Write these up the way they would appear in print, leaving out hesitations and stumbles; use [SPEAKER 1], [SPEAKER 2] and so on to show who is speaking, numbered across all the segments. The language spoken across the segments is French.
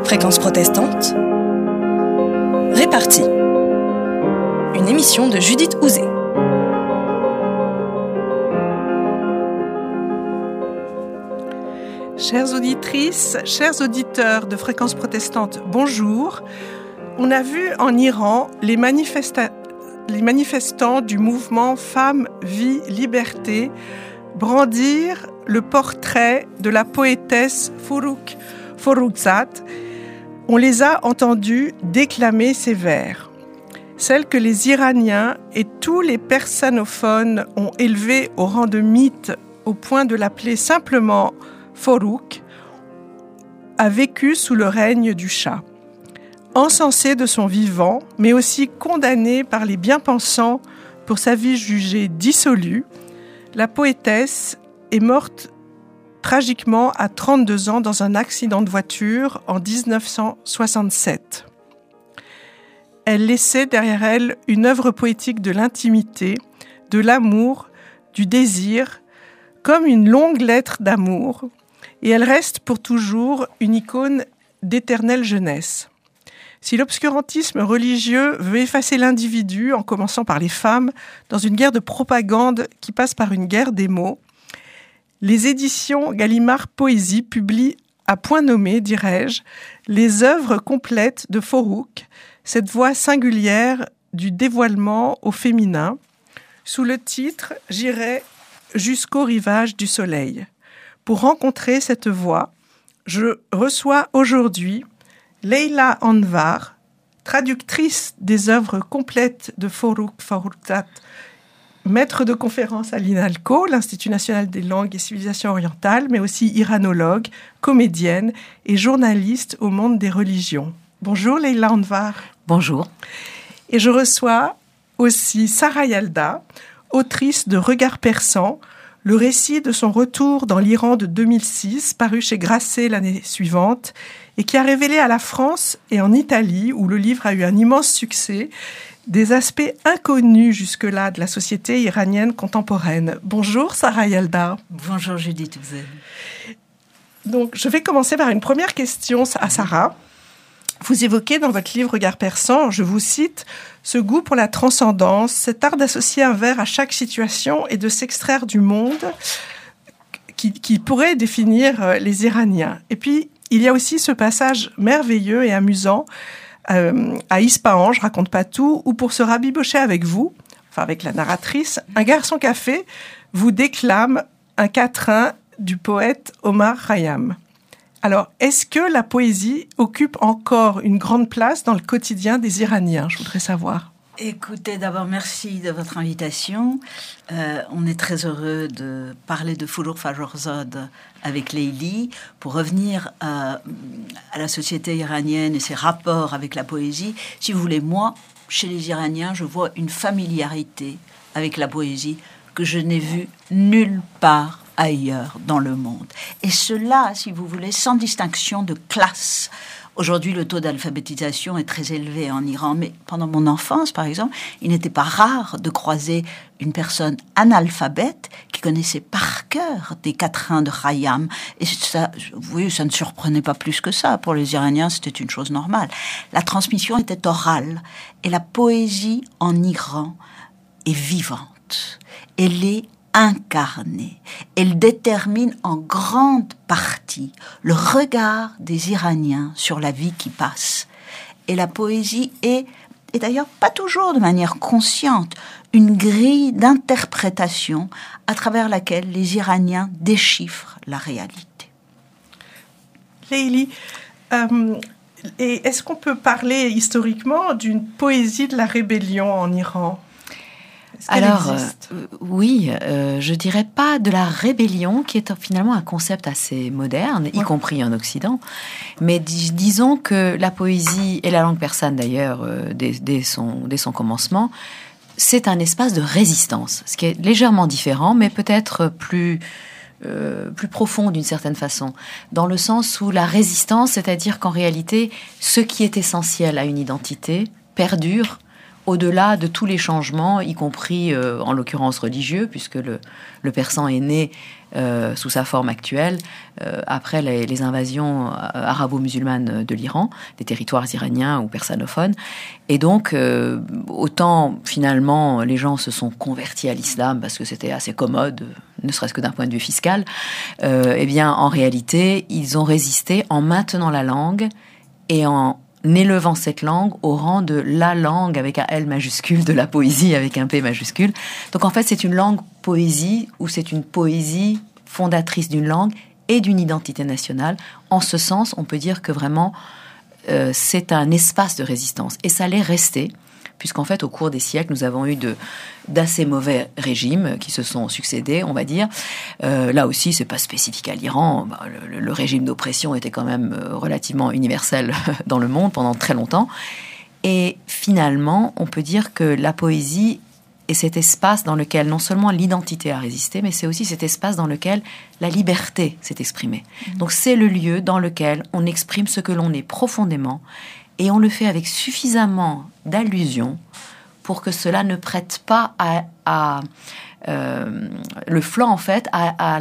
[SPEAKER 1] Fréquence protestante, Répartie. Une émission de Judith Houzé.
[SPEAKER 2] Chères auditrices, chers auditeurs de Fréquence protestante, bonjour. On a vu en Iran les manifestants du mouvement Femmes, Vie, Liberté brandir le portrait de la poétesse Forougzad. On les a entendus déclamer ces vers. Celle que les Iraniens et tous les persanophones ont élevée au rang de mythe au point de l'appeler simplement Forough, a vécu sous le règne du Shah. Encensée de son vivant, mais aussi condamnée par les bien-pensants pour sa vie jugée dissolue, la poétesse est morte tragiquement à 32 ans dans un accident de voiture en 1967. Elle laissait derrière elle une œuvre poétique de l'intimité, de l'amour, du désir, comme une longue lettre d'amour, et elle reste pour toujours une icône d'éternelle jeunesse. Si l'obscurantisme religieux veut effacer l'individu, en commençant par les femmes, dans une guerre de propagande qui passe par une guerre des mots, les éditions Gallimard Poésie publient, à point nommé, dirais-je, les œuvres complètes de Forough, cette voix singulière du dévoilement au féminin, sous le titre « J'irai jusqu'au rivage du soleil ». Pour rencontrer cette voix, je reçois aujourd'hui Leila Anvar, traductrice des œuvres complètes de Forougzad, maître de conférences à l'INALCO, l'Institut national des langues et civilisations orientales, mais aussi iranologue, comédienne et journaliste au monde des religions. Bonjour Leila Anvar.
[SPEAKER 3] Bonjour.
[SPEAKER 2] Et je reçois aussi Sarah Yalda, autrice de Regard persan, le récit de son retour dans l'Iran de 2006, paru chez Grasset l'année suivante, et qui a révélé à la France et en Italie, où le livre a eu un immense succès, des aspects inconnus jusque-là de la société iranienne contemporaine. Bonjour Sarah Yalda.
[SPEAKER 3] Bonjour Judith Houzé.
[SPEAKER 2] Donc, je vais commencer par une première question à Sarah. Vous évoquez dans votre livre Regard persan, je vous cite, ce goût pour la transcendance, cet art d'associer un vers à chaque situation et de s'extraire du monde qui pourrait définir les Iraniens. Et puis, il y a aussi ce passage merveilleux et amusant à Ispahan, je raconte pas tout, où pour se rabibocher avec vous, enfin avec la narratrice, un garçon café vous déclame un quatrain du poète Omar Khayyam. Alors, est-ce que la poésie occupe encore une grande place dans le quotidien des Iraniens ? Je voudrais savoir.
[SPEAKER 3] Écoutez, d'abord, merci de votre invitation. On est très heureux de parler de Forougzad avec Leili pour revenir à la société iranienne et ses rapports avec la poésie. Si vous voulez, moi, chez les Iraniens, je vois une familiarité avec la poésie que je n'ai vue nulle part ailleurs dans le monde. Et cela, si vous voulez, sans distinction de classe. Aujourd'hui, le taux d'alphabétisation est très élevé en Iran, mais pendant mon enfance, par exemple, il n'était pas rare de croiser une personne analphabète qui connaissait par cœur des quatrains de Khayyam. Et ça, oui, ça ne surprenait pas plus que ça. Pour les Iraniens, c'était une chose normale. La transmission était orale. Et la poésie en Iran est vivante. Elle est incarnée. Elle détermine en grande partie le regard des Iraniens sur la vie qui passe. Et la poésie est d'ailleurs pas toujours de manière consciente, une grille d'interprétation à travers laquelle les Iraniens déchiffrent la réalité.
[SPEAKER 2] Leili, et est-ce qu'on peut parler historiquement d'une poésie de la rébellion en Iran ?
[SPEAKER 4] Alors, oui, je dirais pas de la rébellion, qui est finalement un concept assez moderne, y compris en Occident. Mais disons que la poésie et la langue persane, d'ailleurs, dès son commencement, c'est un espace de résistance, ce qui est légèrement différent, mais peut-être plus profond d'une certaine façon, dans le sens où la résistance, c'est-à-dire qu'en réalité, ce qui est essentiel à une identité perdure au-delà de tous les changements, y compris en l'occurrence religieux, puisque le persan est né sous sa forme actuelle après les invasions arabo-musulmanes de l'Iran, des territoires iraniens ou persanophones. Et donc, autant finalement les gens se sont convertis à l'islam parce que c'était assez commode, ne serait-ce que d'un point de vue fiscal, eh bien en réalité, ils ont résisté en maintenant la langue et en élevant cette langue au rang de la langue avec un L majuscule, de la poésie avec un P majuscule. Donc en fait, c'est une langue poésie, ou c'est une poésie fondatrice d'une langue et d'une identité nationale. En ce sens, on peut dire que vraiment, c'est un espace de résistance. Et ça l'est resté, puisqu'en fait, au cours des siècles, nous avons eu d'assez mauvais régimes qui se sont succédés, on va dire. Là aussi, c'est pas spécifique à l'Iran. Le régime d'oppression était quand même relativement universel dans le monde pendant très longtemps. Et finalement, on peut dire que la poésie est cet espace dans lequel non seulement l'identité a résisté, mais c'est aussi cet espace dans lequel la liberté s'est exprimée. Donc c'est le lieu dans lequel on exprime ce que l'on est profondément, et on le fait avec suffisamment d'allusions pour que cela ne prête pas le flanc, en fait, à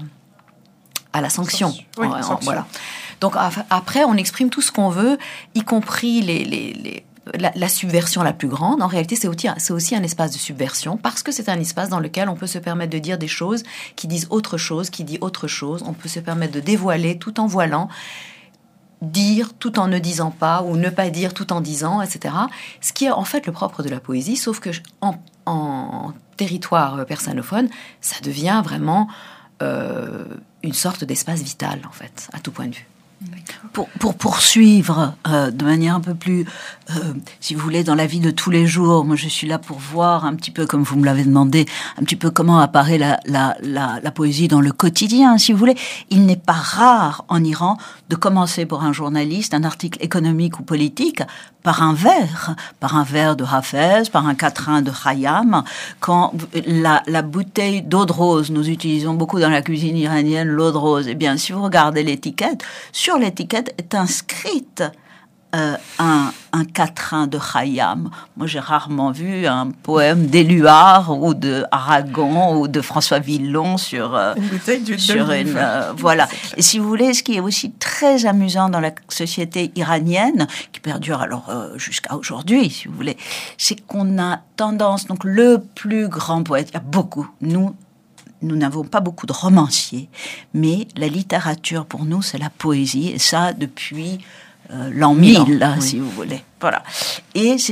[SPEAKER 4] la sanction.
[SPEAKER 2] Oui, sanction.
[SPEAKER 4] Voilà. Donc après, on exprime tout ce qu'on veut, y compris la subversion la plus grande. En réalité, c'est aussi un espace de subversion, parce que c'est un espace dans lequel on peut se permettre de dire des choses qui disent autre chose, qui dit autre chose. On peut se permettre de dévoiler tout en voilant, dire tout en ne disant pas, ou ne pas dire tout en disant, etc. Ce qui est en fait le propre de la poésie, sauf que en territoire persanophone, ça devient vraiment une sorte d'espace vital, en fait, à tout point de vue.
[SPEAKER 3] Pour poursuivre de manière un peu plus, si vous voulez, dans la vie de tous les jours, moi je suis là pour voir un petit peu, comme vous me l'avez demandé, un petit peu comment apparaît la poésie dans le quotidien, si vous voulez. Il n'est pas rare en Iran de commencer pour un journaliste un article économique ou politique par un vers de Hafez, par un quatrain de Khayyam. Quand la bouteille d'eau de rose, nous utilisons beaucoup dans la cuisine iranienne l'eau de rose, eh bien si vous regardez l'étiquette, sur l'étiquette est inscrite un quatrain de Khayyam. Moi, j'ai rarement vu un poème d'Éluard ou de Aragon ou de François Villon sur
[SPEAKER 2] une bouteille d'huile.
[SPEAKER 3] Voilà. Et si vous voulez, ce qui est aussi très amusant dans la société iranienne, qui perdure alors jusqu'à aujourd'hui, si vous voulez, c'est qu'on a tendance, donc le plus grand poète, il y a beaucoup, nous n'avons pas beaucoup de romanciers, mais la littérature, pour nous, c'est la poésie, et ça depuis l'an 1000, là, oui. Si vous voulez. Voilà. Et c'est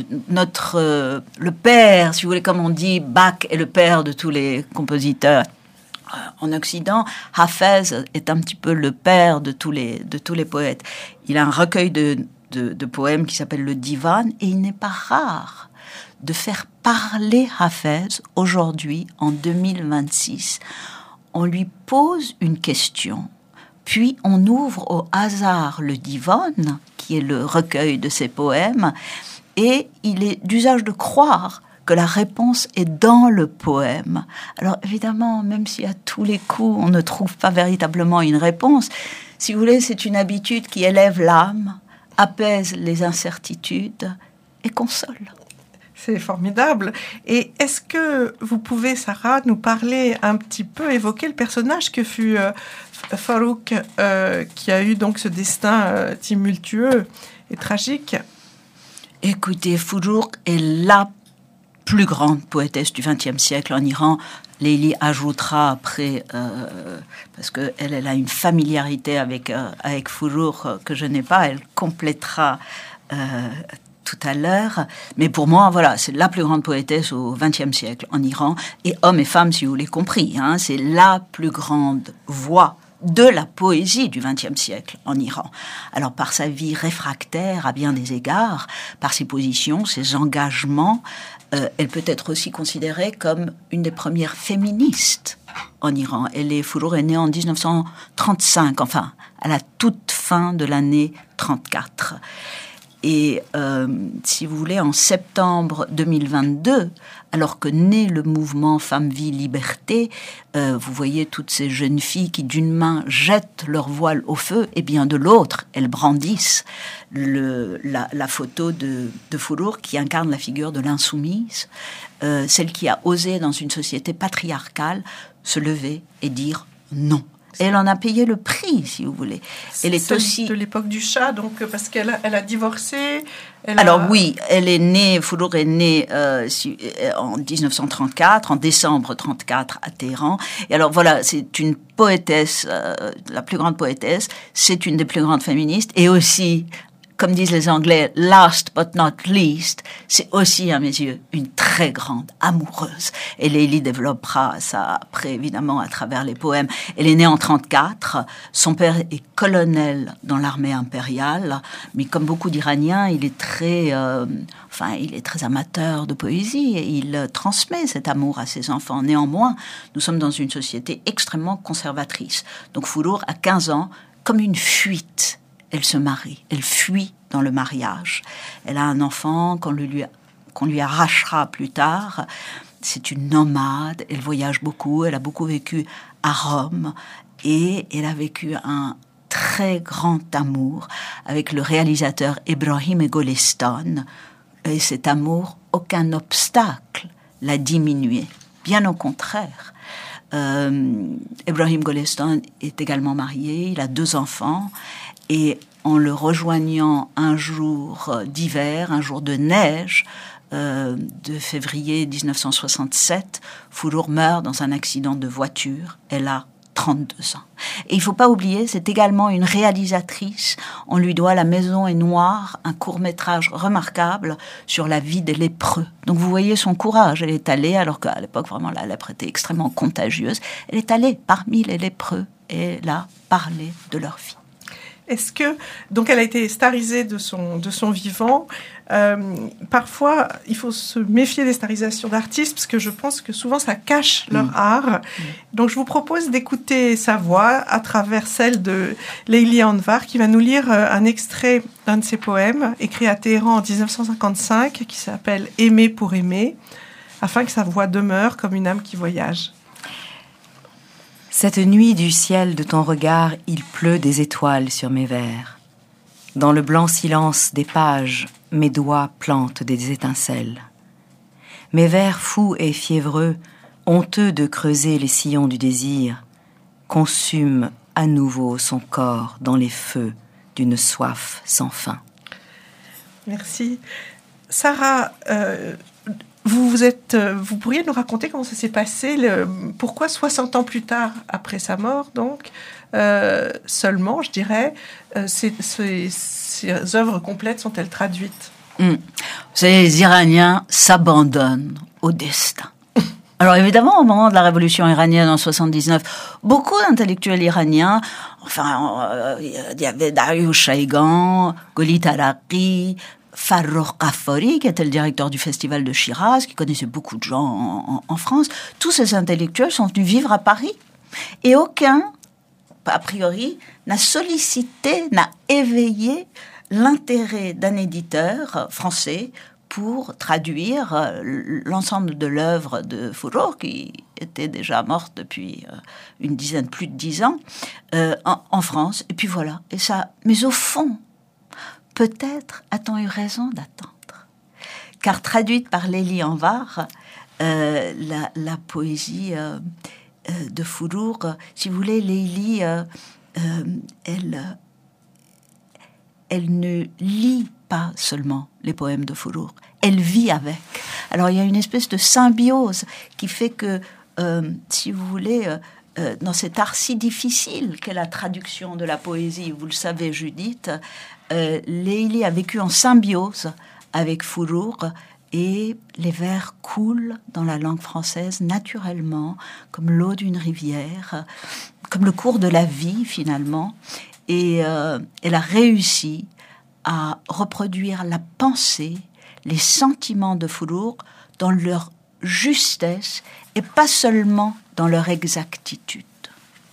[SPEAKER 3] le père, si vous voulez, comme on dit, Bach est le père de tous les compositeurs en Occident. Hafez est un petit peu le père de tous les poètes. Il a un recueil de poèmes qui s'appelle le Divan, et il n'est pas rare de faire parler Hafez aujourd'hui, en 2026. On lui pose une question, puis on ouvre au hasard le Divan, qui est le recueil de ses poèmes, et il est d'usage de croire que la réponse est dans le poème. Alors évidemment, même si à tous les coups on ne trouve pas véritablement une réponse, si vous voulez, c'est une habitude qui élève l'âme, apaise les incertitudes et console.
[SPEAKER 2] C'est formidable. Et est-ce que vous pouvez, Sarah, nous parler un petit peu, évoquer le personnage que fut Farouk, qui a eu donc ce destin tumultueux et tragique?
[SPEAKER 3] Écoutez, Foujour est la plus grande poétesse du XXe siècle en Iran. Lélie ajoutera après, parce qu'elle a une familiarité avec Foujour que je n'ai pas, elle complétera tout à l'heure, mais pour moi, voilà, c'est la plus grande poétesse au XXe siècle en Iran, et hommes et femmes, si vous l'avez compris, hein, c'est la plus grande voix de la poésie du XXe siècle en Iran. Alors, par sa vie réfractaire à bien des égards, par ses positions, ses engagements, elle peut être aussi considérée comme une des premières féministes en Iran. Foujour est née en 1935, enfin, à la toute fin de l'année 34. Et si vous voulez, en septembre 2022, alors que naît le mouvement Femmes, Vie, Liberté, vous voyez toutes ces jeunes filles qui d'une main jettent leur voile au feu, et bien de l'autre, elles brandissent la photo de Foulour qui incarne la figure de l'insoumise, celle qui a osé dans une société patriarcale se lever et dire non. Et elle en a payé le prix, si vous voulez. Elle est aussi
[SPEAKER 2] de l'époque du chat, donc parce qu'elle a divorcé.
[SPEAKER 3] Oui, elle est née. Foulour est née en 1934, en décembre 34 à Téhéran. Et alors voilà, c'est une poétesse, la plus grande poétesse. C'est une des plus grandes féministes, et aussi, comme disent les Anglais, last but not least, c'est aussi, à mes yeux, une très grande amoureuse. Et Leili développera ça après, évidemment, à travers les poèmes. Elle est née en 34. Son père est colonel dans l'armée impériale, mais comme beaucoup d'Iraniens, il est très amateur de poésie, et il transmet cet amour à ses enfants. Néanmoins, nous sommes dans une société extrêmement conservatrice. Donc Foulour, à 15 ans, comme une fuite, elle se marie, elle fuit dans le mariage. Elle a un enfant qu'on lui arrachera plus tard. C'est une nomade, elle voyage beaucoup, elle a beaucoup vécu à Rome, et elle a vécu un très grand amour avec le réalisateur Ebrahim Golestan. Et cet amour, aucun obstacle l'a diminué, bien au contraire. Ebrahim Golestan est également marié, il a 2 enfants. Et en le rejoignant un jour d'hiver, un jour de neige, de février 1967, Foulour meurt dans un accident de voiture. Elle a 32 ans. Et il ne faut pas oublier, c'est également une réalisatrice. On lui doit La Maison est noire, un court-métrage remarquable sur la vie des lépreux. Donc vous voyez son courage. Elle est allée, alors qu'à l'époque, vraiment, la lèpre était extrêmement contagieuse. Elle est allée parmi les lépreux et elle a parlé de leur vie.
[SPEAKER 2] Est-ce que, donc elle a été starisée de son vivant. Parfois, il faut se méfier des starisations d'artistes, parce que je pense que souvent ça cache leur art. Donc je vous propose d'écouter sa voix à travers celle de Leili Anvar, qui va nous lire un extrait d'un de ses poèmes, écrit à Téhéran en 1955, qui s'appelle « Aimer pour aimer », afin que sa voix demeure comme une âme qui voyage.
[SPEAKER 4] Cette nuit du ciel de ton regard, il pleut des étoiles sur mes vers. Dans le blanc silence des pages, mes doigts plantent des étincelles. Mes vers fous et fiévreux, honteux de creuser les sillons du désir, consument à nouveau son corps dans les feux d'une soif sans fin.
[SPEAKER 2] Merci. Sarah, vous pourriez nous raconter comment ça s'est passé, pourquoi 60 ans plus tard, après sa mort, donc, seulement, je dirais, ces œuvres complètes sont-elles traduites ?
[SPEAKER 3] Vous savez, les Iraniens s'abandonnent au destin. Alors évidemment, au moment de la révolution iranienne en 79, beaucoup d'intellectuels iraniens, il y avait Dariush Shaïgan, Goli Taraqi, Farrokh Ghaffari, qui était le directeur du festival de Shiraz, qui connaissait beaucoup de gens en France. Tous ces intellectuels sont venus vivre à Paris. Et aucun, a priori, n'a sollicité, n'a éveillé l'intérêt d'un éditeur français pour traduire l'ensemble de l'œuvre de Foulour, qui était déjà morte depuis plus de 10 ans, en France. Et puis voilà. Et ça, mais au fond, peut-être a-t-on eu raison d'attendre. Car traduite par Leili Anvar, la poésie de Foulour, si vous voulez, Leili, elle ne lit pas seulement les poèmes de Foulour, elle vit avec. Alors il y a une espèce de symbiose qui fait que, si vous voulez, dans cet art si difficile qu'est la traduction de la poésie, vous le savez Judith, Leili a vécu en symbiose avec Foulour, et les vers coulent dans la langue française naturellement, comme l'eau d'une rivière, comme le cours de la vie finalement. Et elle a réussi à reproduire la pensée, les sentiments de Foulour dans leur justesse et pas seulement dans leur exactitude.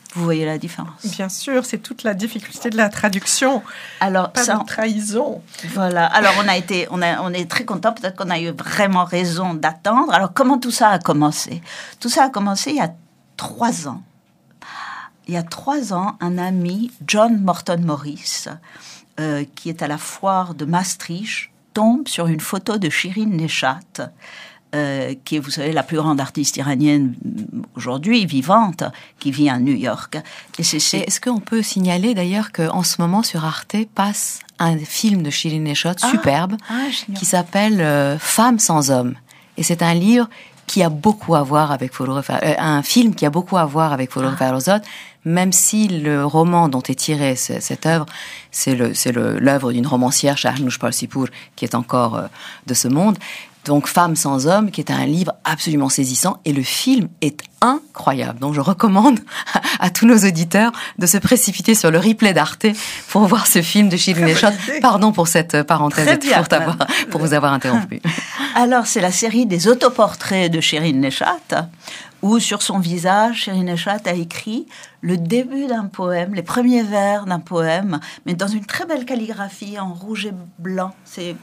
[SPEAKER 3] Vous voyez la différence?
[SPEAKER 2] Bien sûr, c'est toute la difficulté de la traduction.
[SPEAKER 3] Alors,
[SPEAKER 2] pas de trahison.
[SPEAKER 3] Voilà. Alors, on est très content. Peut-être qu'on a eu vraiment raison d'attendre. Alors, comment tout ça a commencé? Tout ça a commencé il y a 3 ans. Il y a 3 ans, un ami, John Morton Morris, qui est à la foire de Maastricht, tombe sur une photo de Shirin Neshat, qui est, vous savez, la plus grande artiste iranienne aujourd'hui, vivante, qui vit à New York.
[SPEAKER 4] Et est-ce qu'on peut signaler d'ailleurs qu'en ce moment sur Arte passe un film de Shirin Neshat superbe qui s'appelle Femmes sans hommes. Et c'est un livre qui a beaucoup à voir avec un film qui a beaucoup à voir avec Forough Farrokhzad, même si le roman dont est tirée cette œuvre, c'est l'œuvre d'une romancière, Shahnoush Parsipour, qui est encore de ce monde. Donc, Femmes sans hommes, qui est un livre absolument saisissant, et le film est incroyable. Donc, je recommande à tous nos auditeurs de se précipiter sur le replay d'Arte pour voir ce film de Shirin Neshat. Pardon pour cette parenthèse pour vous avoir interrompu.
[SPEAKER 3] Alors, c'est la série des autoportraits de Shirin Neshat, où sur son visage, Shirin Neshat a écrit le début d'un poème, les premiers vers d'un poème, mais dans une très belle calligraphie en rouge et blanc.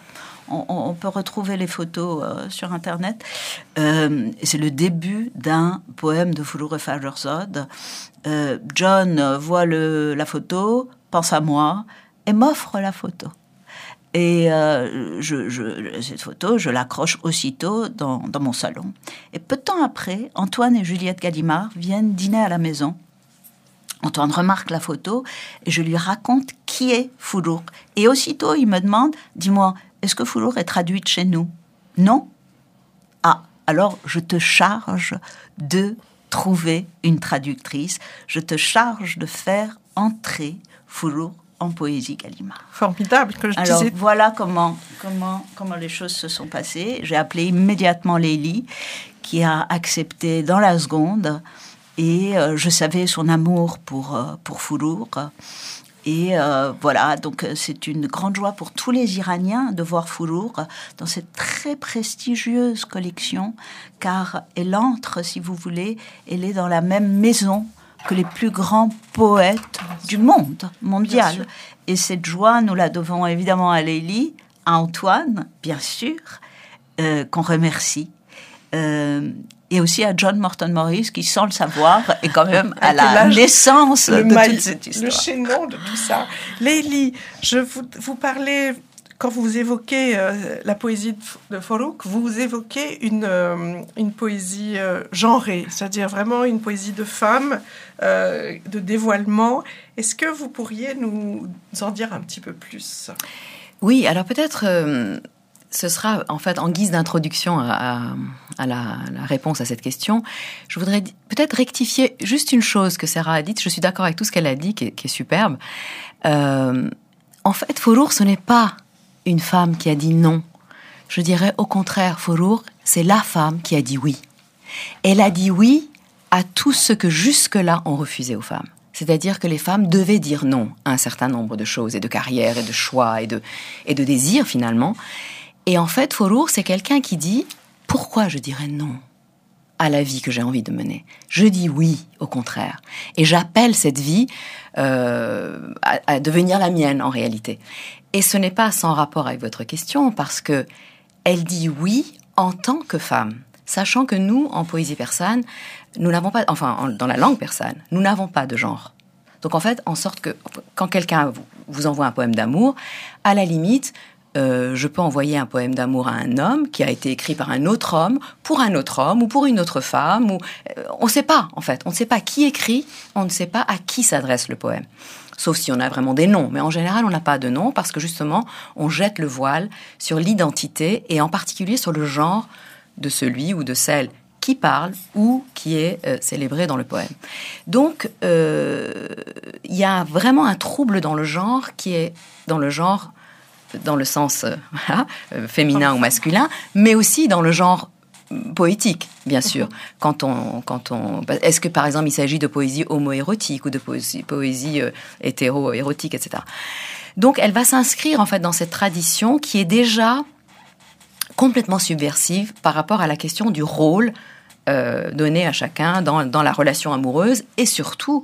[SPEAKER 3] On peut retrouver les photos sur Internet. C'est le début d'un poème de Forough Farrokhzad. John voit la photo, pense à moi et m'offre la photo. Et cette photo, je l'accroche aussitôt dans mon salon. Et peu de temps après, Antoine et Juliette Gallimard viennent dîner à la maison. Antoine remarque la photo et je lui raconte qui est Forough. Et aussitôt, il me demande, dis-moi, est-ce que Forough est traduite chez nous? Non? Ah, alors je te charge de trouver une traductrice. Je te charge de faire entrer Forough en poésie Gallimard.
[SPEAKER 2] Formidable, que je
[SPEAKER 3] alors,
[SPEAKER 2] disais.
[SPEAKER 3] Voilà comment les choses se sont passées. J'ai appelé immédiatement Lélie, qui a accepté dans la seconde. Et je savais son amour pour Forough. Et voilà, donc c'est une grande joie pour tous les Iraniens de voir Forough dans cette très prestigieuse collection, car elle entre, si vous voulez, elle est dans la même maison que les plus grands poètes du monde mondial. Et cette joie, nous la devons évidemment à Lélie, à Antoine, bien sûr, qu'on remercie. Et aussi à John Morton Morris, qui, sans le savoir, est quand même à la naissance de toute cette histoire.
[SPEAKER 2] Le chaînon de tout ça. Lélie, vous parlez, quand vous évoquez la poésie de Forough, vous évoquez une poésie genrée, c'est-à-dire vraiment une poésie de femme, de dévoilement. Est-ce que vous pourriez nous en dire un petit peu plus?
[SPEAKER 4] Oui, alors peut-être... ce sera en fait en guise d'introduction à la réponse à cette question. Je voudrais peut-être rectifier juste une chose que Sarah a dite. Je suis d'accord avec tout ce qu'elle a dit, qui est superbe. En fait, Forough, ce n'est pas une femme qui a dit non. Je dirais au contraire, Forough, c'est la femme qui a dit oui. Elle a dit oui à tout ce que jusque-là on refusait aux femmes. C'est-à-dire que les femmes devaient dire non à un certain nombre de choses, et de carrières, et de choix, et de désirs finalement. Et en fait, Forough, c'est quelqu'un qui dit « Pourquoi je dirais non à la vie que j'ai envie de mener ? Je dis oui, au contraire. Et j'appelle cette vie à devenir la mienne, en réalité. » Et ce n'est pas sans rapport avec votre question, parce que elle dit oui en tant que femme, sachant que nous, en poésie persane, nous n'avons pas, enfin, dans la langue persane, nous n'avons pas de genre. Donc en fait, en sorte que quand quelqu'un vous envoie un poème d'amour, à la limite... je peux envoyer un poème d'amour à un homme qui a été écrit par un autre homme ou pour une autre femme. On ne sait pas, en fait. On ne sait pas qui écrit, on ne sait pas à qui s'adresse le poème. Sauf si on a vraiment des noms. Mais en général, on n'a pas de nom parce que justement, on jette le voile sur l'identité et en particulier sur le genre de celui ou de celle qui parle ou qui est célébré dans le poème. Donc, il y a vraiment un trouble dans le genre qui est dans le genre... dans le sens féminin ou masculin, mais aussi dans le genre poétique, bien sûr. Est-ce que, par exemple, il s'agit de poésie homo-érotique ou de poésie hétéro-érotique, etc. Donc, elle va s'inscrire, en fait, dans cette tradition qui est déjà complètement subversive par rapport à la question du rôle donné à chacun dans la relation amoureuse et surtout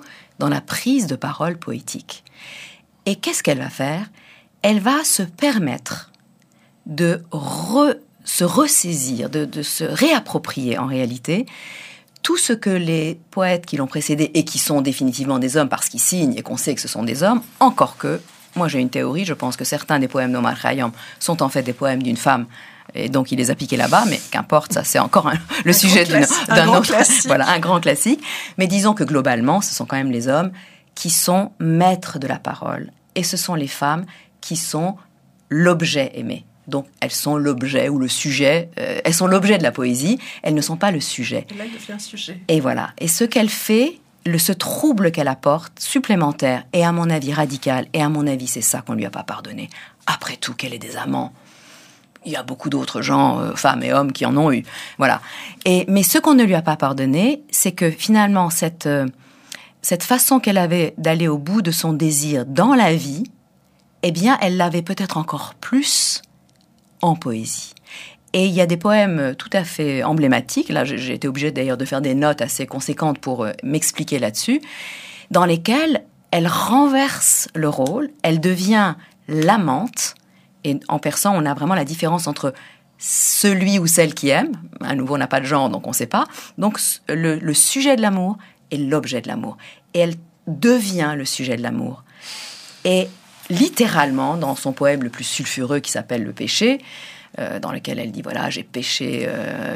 [SPEAKER 4] dans la prise de parole poétique. Et qu'est-ce qu'elle va faire ? Elle va se permettre de se ressaisir, de se réapproprier en réalité tout ce que les poètes qui l'ont précédé et qui sont définitivement des hommes parce qu'ils signent et qu'on sait que ce sont des hommes, encore que, moi j'ai une théorie, je pense que certains des poèmes d'Omar Khayyam sont en fait des poèmes d'une femme et donc il les a piqués là-bas, mais qu'importe, ça c'est encore le sujet d'un autre,
[SPEAKER 2] classique.
[SPEAKER 4] Voilà, un grand classique. Mais disons que globalement, ce sont quand même les hommes qui sont maîtres de la parole et ce sont les femmes qui sont l'objet aimé. Donc, elles sont l'objet ou le sujet, elles sont l'objet de la poésie, elles ne sont pas le sujet.
[SPEAKER 2] Et là, il devient un sujet.
[SPEAKER 4] Et voilà. Et ce qu'elle fait, ce trouble qu'elle apporte, supplémentaire, et à mon avis radical, et à mon avis, c'est ça qu'on lui a pas pardonné. Après tout, qu'elle ait des amants. Il y a beaucoup d'autres gens, femmes et hommes, qui en ont eu. Voilà. Mais ce qu'on ne lui a pas pardonné, c'est que finalement, cette façon qu'elle avait d'aller au bout de son désir dans la vie, eh bien, elle l'avait peut-être encore plus en poésie. Et il y a des poèmes tout à fait emblématiques, là j'ai été obligée d'ailleurs de faire des notes assez conséquentes pour m'expliquer là-dessus, dans lesquels elle renverse le rôle, elle devient l'amante, et en persan on a vraiment la différence entre celui ou celle qui aime, à nouveau on n'a pas de genre donc on ne sait pas, donc le sujet de l'amour et l'objet de l'amour. Et elle devient le sujet de l'amour. Et littéralement, dans son poème le plus sulfureux qui s'appelle « Le péché », dans lequel elle dit, voilà, j'ai péché,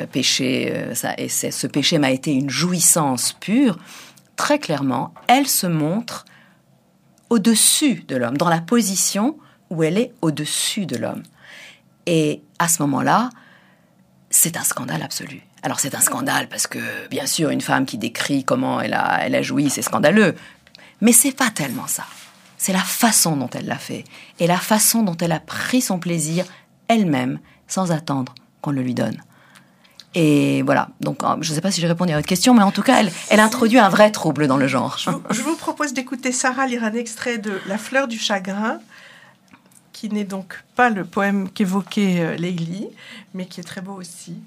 [SPEAKER 4] ça, et ce péché m'a été une jouissance pure, très clairement, elle se montre au-dessus de l'homme, dans la position où elle est au-dessus de l'homme. Et à ce moment-là, c'est un scandale absolu. Alors c'est un scandale parce que, bien sûr, une femme qui décrit comment elle a joui, c'est scandaleux. Mais c'est pas tellement ça. C'est la façon dont elle l'a fait et la façon dont elle a pris son plaisir elle-même sans attendre qu'on le lui donne. Et voilà, donc je ne sais pas si j'ai répondu à votre question, mais en tout cas, elle introduit un vrai trouble dans le genre.
[SPEAKER 2] Je vous propose d'écouter Sarah lire un extrait de La fleur du chagrin, qui n'est donc pas le poème qu'évoquait Leili, mais qui est très beau aussi.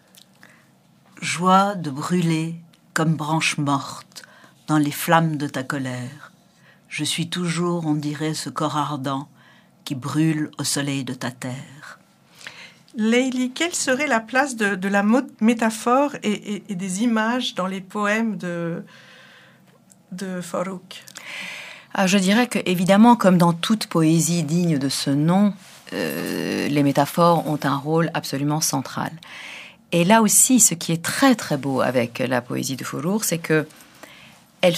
[SPEAKER 3] Joie de brûler comme branche morte dans les flammes de ta colère. Je suis toujours, on dirait, ce corps ardent qui brûle au soleil de ta terre.
[SPEAKER 2] Leili, quelle serait la place de la métaphore et des images dans les poèmes de Farrokh ?
[SPEAKER 4] Je dirais que, évidemment, comme dans toute poésie digne de ce nom, les métaphores ont un rôle absolument central. Et là aussi, ce qui est très très beau avec la poésie de Farrokh, c'est que elle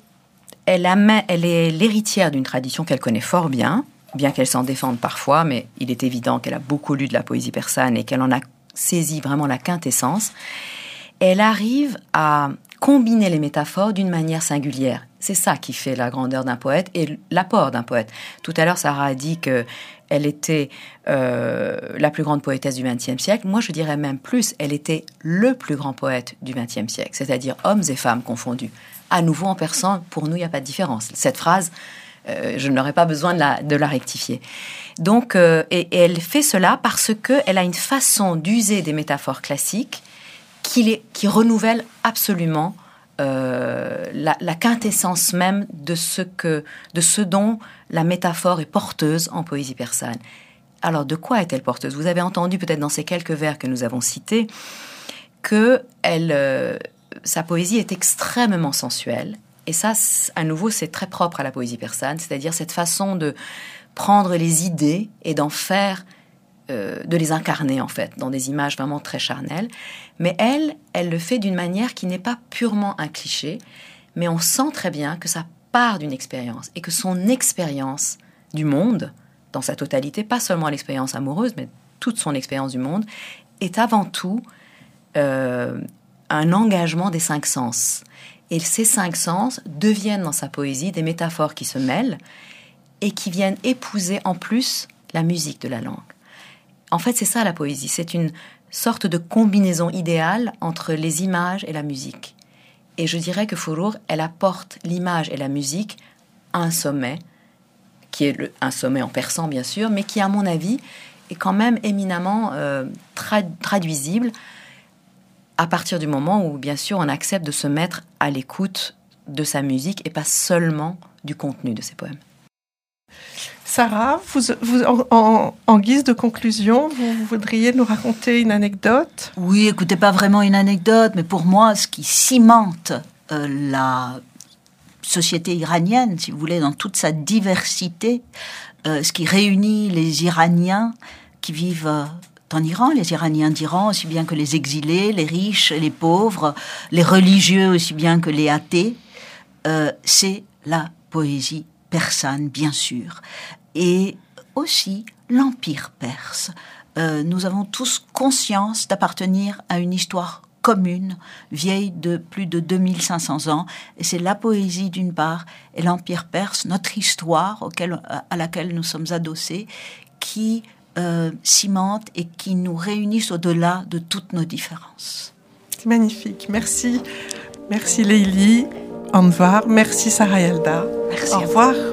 [SPEAKER 4] est l'héritière d'une tradition qu'elle connaît fort bien qu'elle s'en défende parfois, mais il est évident qu'elle a beaucoup lu de la poésie persane et qu'elle en a saisi vraiment la quintessence. Elle arrive à combiner les métaphores d'une manière singulière. C'est ça qui fait la grandeur d'un poète et l'apport d'un poète. Tout à l'heure, Sarah a dit qu'elle était la plus grande poétesse du XXe siècle. Moi, je dirais même plus, elle était le plus grand poète du XXe siècle, c'est-à-dire hommes et femmes confondus. À nouveau, en persan, pour nous, il n'y a pas de différence. Cette phrase, je n'aurais pas besoin de la rectifier. Donc, et elle fait cela parce qu'elle a une façon d'user des métaphores classiques qui renouvelle absolument la quintessence même de ce dont la métaphore est porteuse en poésie persane. Alors, de quoi est-elle porteuse ? Vous avez entendu peut-être dans ces quelques vers que nous avons cités que sa poésie est extrêmement sensuelle. Et ça, à nouveau, c'est très propre à la poésie persane, c'est-à-dire cette façon de prendre les idées et d'en faire, de les incarner en fait, dans des images vraiment très charnelles. Mais elle le fait d'une manière qui n'est pas purement un cliché, mais on sent très bien que ça part d'une expérience et que son expérience du monde, dans sa totalité, pas seulement l'expérience amoureuse, mais toute son expérience du monde, est avant tout un engagement des 5 sens. Et ces 5 sens deviennent dans sa poésie des métaphores qui se mêlent et qui viennent épouser en plus la musique de la langue. En fait, c'est ça la poésie, c'est une sorte de combinaison idéale entre les images et la musique. Et je dirais que Farrokh, elle apporte l'image et la musique à un sommet, qui est un sommet en persan bien sûr, mais qui à mon avis est quand même éminemment traduisible à partir du moment où, bien sûr, on accepte de se mettre à l'écoute de sa musique et pas seulement du contenu de ses poèmes.
[SPEAKER 2] Sarah, en guise de conclusion, vous voudriez nous raconter une anecdote ?
[SPEAKER 3] Oui, écoutez, pas vraiment une anecdote, mais pour moi, ce qui cimente la société iranienne, si vous voulez, dans toute sa diversité, ce qui réunit les Iraniens qui vivent en Iran, les Iraniens d'Iran, aussi bien que les exilés, les riches, les pauvres, les religieux, aussi bien que les athées, c'est la poésie persane, bien sûr, et aussi l'Empire perse. Nous avons tous conscience d'appartenir à une histoire commune, vieille de plus de 2500 ans, et c'est la poésie d'une part, et l'Empire perse, notre histoire à laquelle nous sommes adossés, qui cimente et qui nous réunissent au-delà de toutes nos différences.
[SPEAKER 2] C'est magnifique. Merci. Merci Leili, Anvar. Merci Sarah Yalda.
[SPEAKER 3] Merci.
[SPEAKER 2] Au revoir.